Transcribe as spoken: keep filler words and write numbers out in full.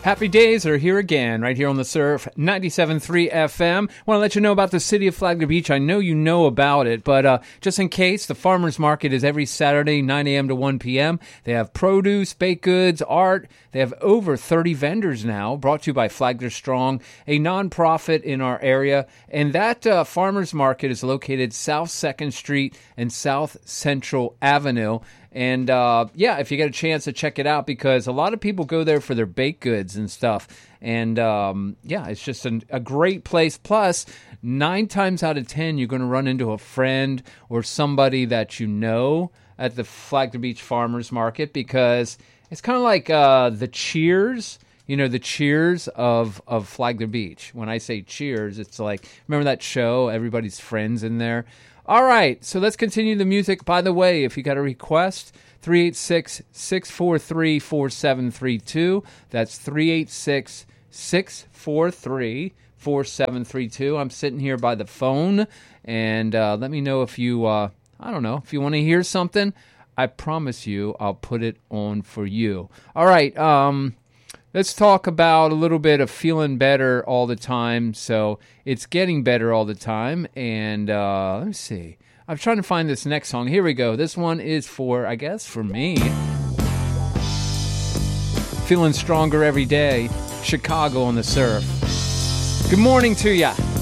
Happy days are here again, right here on the Surf, ninety-seven point three F M. Want to let you know about the city of Flagler Beach. I know you know about it, but uh, just in case, the farmers market is every Saturday, nine a.m. to one p.m. They have produce, baked goods, art. They have over thirty vendors now, brought to you by Flagler Strong, a nonprofit in our area. And that uh, farmers market is located South second Street and South Central Avenue. And, uh, yeah, if you get a chance to check it out, because a lot of people go there for their baked goods and stuff. And, um, yeah, it's just an, a great place. Plus, nine times out of ten, you're going to run into a friend or somebody that you know at the Flagler Beach Farmers Market, because it's kind of like uh, the Cheers, you know, the Cheers of, of Flagler Beach. When I say Cheers, it's like, remember that show, Everybody's Friends in there? All right, so let's continue the music. By the way, if you got a request, three eight six, six four three, four seven three two. That's three eight six, six four three, four seven three two. I'm sitting here by the phone, and uh, let me know if you, uh, I don't know, if you want to hear something. I promise you I'll put it on for you. All right, um... let's talk about a little bit of feeling better all the time. So it's getting better all the time. And uh, let me see. I'm trying to find this next song. Here we go. This one is for, I guess, for me. Feeling stronger every day. Chicago on the Surf. Good morning to ya.